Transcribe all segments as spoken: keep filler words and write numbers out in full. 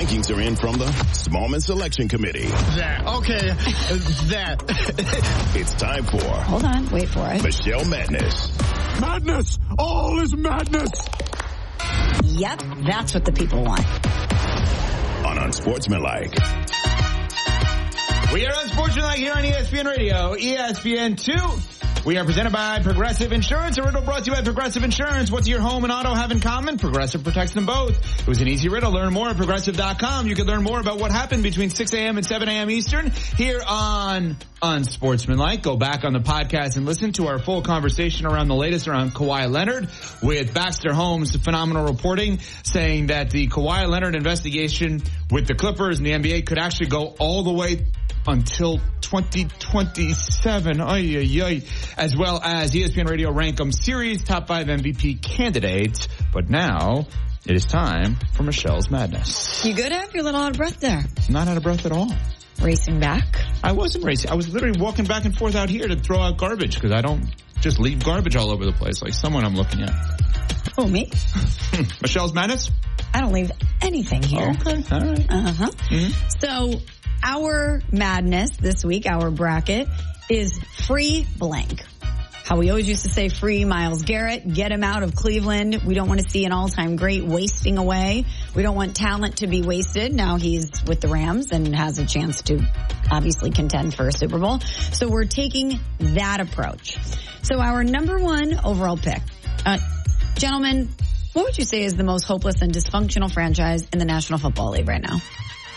rankings are in from the Smallman Selection Committee. That. Okay. that. It's time for... Hold on. Wait for it. Michelle Madness. Madness. All is madness. Yep. That's what the people want. On Unsportsmanlike. We are Unsportsmanlike here on E S P N Radio, E S P N two. We are presented by Progressive Insurance. A riddle brought to you by Progressive Insurance. What do your home and auto have in common? Progressive protects them both. It was an easy riddle. Learn more at Progressive dot com. You can learn more about what happened between six a.m. and seven a.m. Eastern here on Unsportsmanlike. Go back on the podcast and listen to our full conversation around the latest around Kawhi Leonard with Baxter Holmes' phenomenal reporting saying that the Kawhi Leonard investigation with the Clippers and the N B A could actually go all the way until twenty twenty-seven, ay, ay, ay, as well as E S P N Radio Rank 'em Series Top five M V P candidates. But now it is time for Michelle's Madness. You good? Have your little out of breath there. Not out of breath at all. Racing back? I wasn't racing. I was literally walking back and forth out here to throw out garbage because I don't just leave garbage all over the place like someone I'm looking at. Oh, me? Michelle's Madness? I don't leave anything here. Okay, all right. Uh-huh. Mm-hmm. So our madness this week, our bracket, is free blank. How we always used to say free Myles Garrett, get him out of Cleveland. We don't want to see an all-time great wasting away. We don't want talent to be wasted. Now he's with the Rams and has a chance to obviously contend for a Super Bowl. So we're taking that approach. So our number one overall pick. Uh, gentlemen, what would you say is the most hopeless and dysfunctional franchise in the National Football League right now?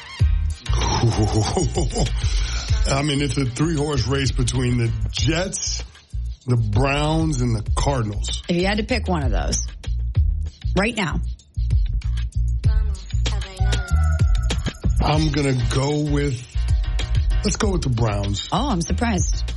I mean, it's a three-horse race between the Jets, the Browns, and the Cardinals. If you had to pick one of those right now. I'm going to go with, let's go with the Browns. Oh, I'm surprised.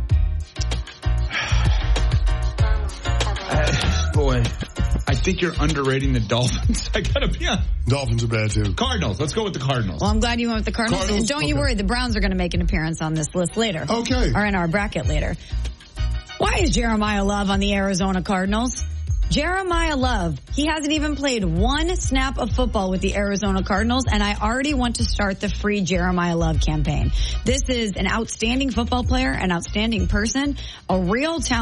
Uh, boy, I think you're underrating the Dolphins. I gotta be honest. Dolphins are bad too. Cardinals. Let's go with the Cardinals. Well, I'm glad you went with the Cardinals. Cardinals? And don't Okay. you worry, the Browns are going to make an appearance on this list later. Okay. Or in our bracket later. Why is Jeremiah Love on the Arizona Cardinals? Jeremiah Love, he hasn't even played one snap of football with the Arizona Cardinals, and I already want to start the free Jeremiah Love campaign. This is an outstanding football player, an outstanding person, a real talent.